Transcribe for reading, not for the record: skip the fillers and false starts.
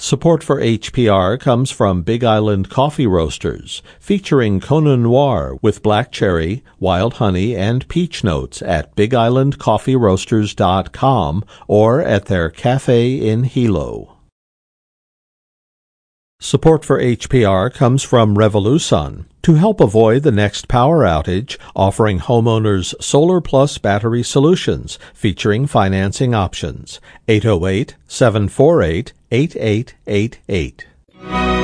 Support for HPR comes from Big Island Coffee Roasters, featuring Kona Noir with black cherry, wild honey, and peach notes at bigislandcoffeeroasters.com or at their cafe in Hilo. Support for HPR comes from Revolusun, to help avoid the next power outage, offering homeowners Solar Plus battery solutions featuring financing options. 808-748-8888.